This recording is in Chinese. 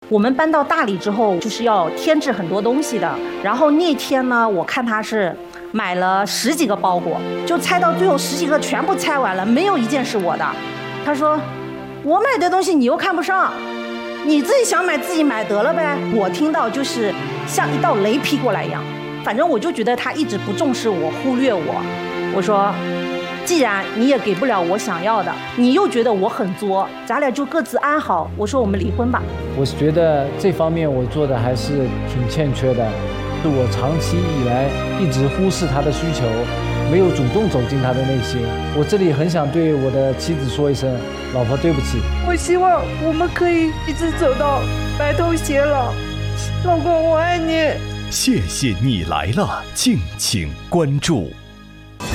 我们搬到大理之后，就是要添置很多东西的。然后那天呢，我看他是买了10几个包裹，就拆到最后10几个全部拆完了，没有一件是我的。他说：“我买的东西你又看不上，你自己想买自己买得了呗。”我听到就是像一道雷劈过来一样，反正我就觉得他一直不重视我，忽略我。我说，既然你也给不了我想要的，你又觉得我很作，咱俩就各自安好。我说我们离婚吧。 我觉得这方面我做的还是挺欠缺的，是我长期以来一直忽视他的需求，没有主动走进他的内心。我这里很想对我的妻子说一声，老婆对不起。 我希望我们可以一直走到白头偕老，老公我爱你。 谢谢你来了，敬请关注。